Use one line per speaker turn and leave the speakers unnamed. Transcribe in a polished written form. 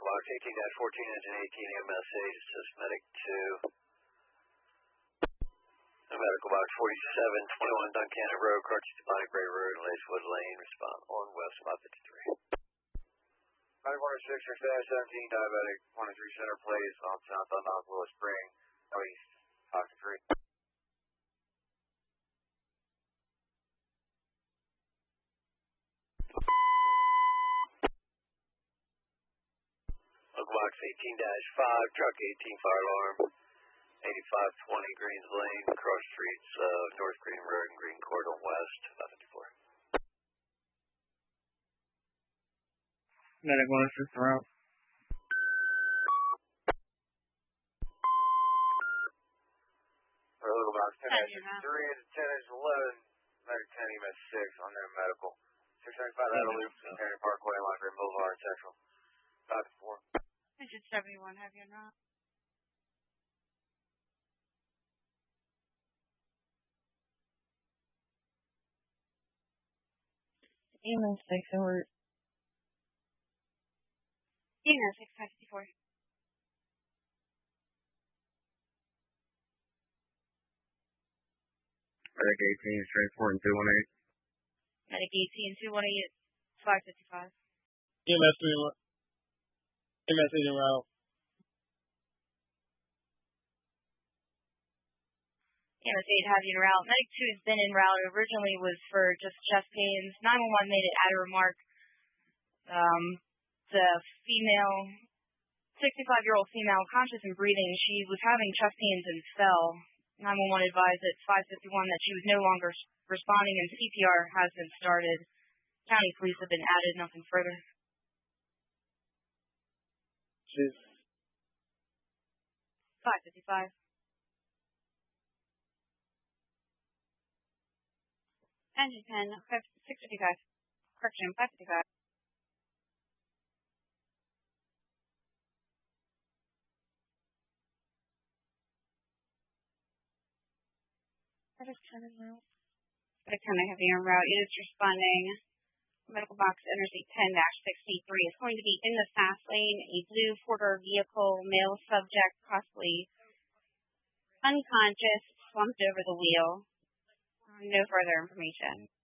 box 18-14, engine 18, EMS 8, assist medic 2. Medical box 47, 21 Duncannon Road, Carthage to Bonnie Gray Road, Lacewood Lane, respond on west 553.
Medic 106, or 17, diabetic 103 center place on south on North Willow Spring, east 553.
Medical box 18-5, truck 18, fire alarm. 8520 Greens Lane, cross streets of North Green Road and Green Court on west, 554.
Medic 106 route.
Medical box 10-3 and 10-11, medic 10 EMS 6 on their medical. 695 out of loop, Canyon Parkway, Line Green Boulevard, Central, 554.
Engine 71, have you not?
EMS 6 and we're
EMS 654.
Medic 18, straight 4 and 218.
Medic 18 and 218 at 555.
EMS 3 EMS 8 en route.
EMS 8 have you en route. Medic 2 has been en route. Originally was for just chest pains. 911 made it add a remark. The female, 65-year-old female, conscious and breathing, she was having chest pains and fell. 911 advised at 551 that she was no longer responding and CPR has been started. County police have been added, nothing further.
Jeez.
555. Engine 10, 655. Correction, 555. That is 10 en route. Medic 10, I have you en route. It is responding. Medical box Interstate 10-63 is going to be in the fast lane. A blue four-door vehicle, male subject, possibly unconscious, slumped over the wheel. No further information.